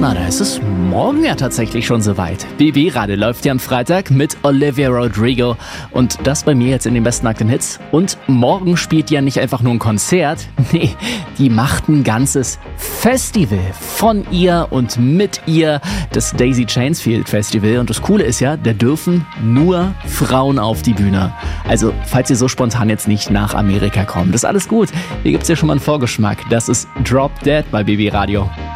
Na, da ist es morgen ja tatsächlich schon soweit. BB Radio läuft ja am Freitag mit Olivia Rodrigo und das bei mir jetzt in den besten nackten Hits. Und morgen spielt die ja nicht einfach nur ein Konzert, nee, die macht ein ganzes Festival von ihr und mit ihr, das Daisy Chainsfield Festival. Und das Coole ist ja, da dürfen nur Frauen auf die Bühne. Also, falls ihr so spontan jetzt nicht nach Amerika kommt, ist alles gut. Hier gibt's ja schon mal einen Vorgeschmack. Das ist Drop Dead bei BB Radio.